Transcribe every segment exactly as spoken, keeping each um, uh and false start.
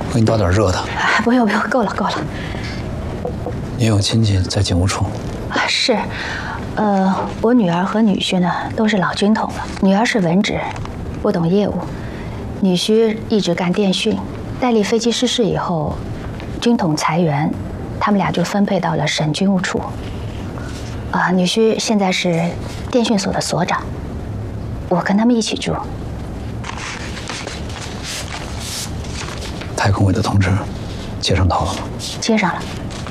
我给你倒点热的。 哎，不用不用，够了够了。 你有亲戚在警务处？ 啊，是，呃，我女儿和女婿呢都是老军统了。女儿是文职，不懂业务；女婿一直干电讯。戴笠飞机失事以后，军统裁员，他们俩就分配到了省军务处。啊，女婿现在是电讯所的所长，我跟他们一起住。 太空委的通知接上头了吗？ 接上了。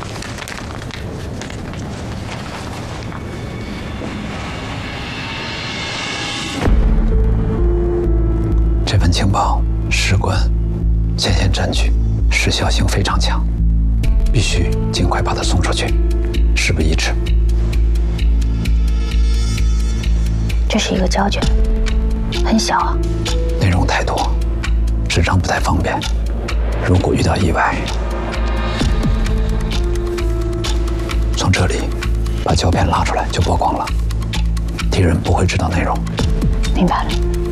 这份情报事关前线战局，时效性非常强，必须尽快把它送出去。事不宜迟。 这是一个胶卷，很小啊。 内容太多，纸张不太方便。如果遇到意外，从这里把胶片拉出来就曝光了，敌人不会知道内容。 明白了。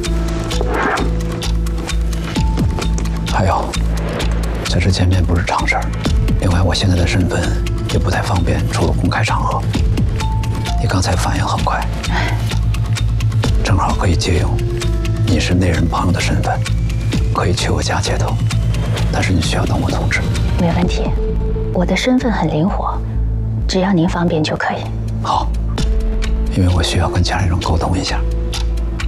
还有，在这见面不是常事儿。另外，我现在的身份也不太方便出入公开场合。你刚才反应很快，正好可以借用你是内人朋友的身份，可以去我家接头。但是你需要等我通知。 没问题，我的身份很灵活，只要您方便就可以。 好，因为我需要跟家里人沟通一下。